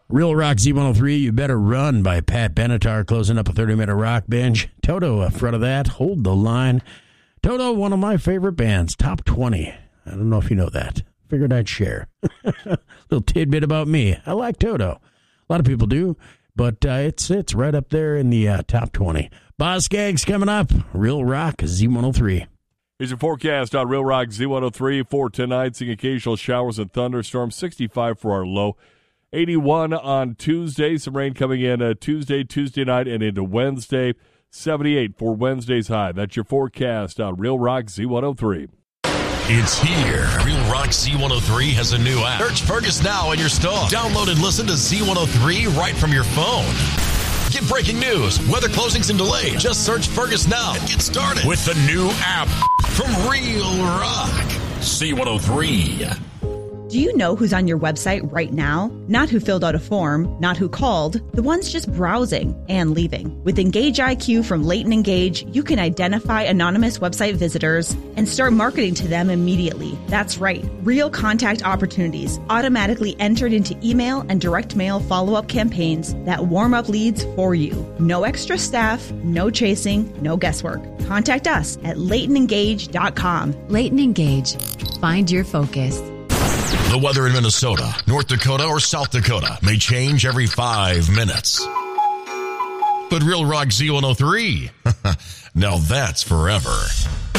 Real Rock Z103, You Better Run by Pat Benatar, closing up a 30-minute rock binge. Toto in front of that, Hold the Line. Toto, one of my favorite bands, top 20. I don't know if you know that. Figured I'd share. Little tidbit about me. I like Toto. A lot of people do, but it's right up there in the top 20. Boz Skaggs coming up. Real Rock Z103. Here's your forecast on Real Rock Z103 for tonight. Seeing occasional showers and thunderstorms. 65 for our low. 81 on Tuesday. Some rain coming in Tuesday night, and into Wednesday. 78 for Wednesday's high. That's your forecast on Real Rock Z103. It's here. Real Rock Z103 has a new app. Search Fergus now in your store. Download and listen to Z103 right from your phone. Get breaking news, weather closings and delays. Just search Fergus now and get started with the new app from Real Rock Z103. Do you know who's on your website right now? Not who filled out a form, not who called, the ones just browsing and leaving. With Engage IQ from Leighton Engage, you can identify anonymous website visitors and start marketing to them immediately. That's right, real contact opportunities automatically entered into email and direct mail follow-up campaigns that warm up leads for you. No extra staff, no chasing, no guesswork. Contact us at LeightonEngage.com. Leighton Engage. Find your focus. The weather in Minnesota, North Dakota, or South Dakota may change every 5 minutes. But Real Rock Z103, now that's forever.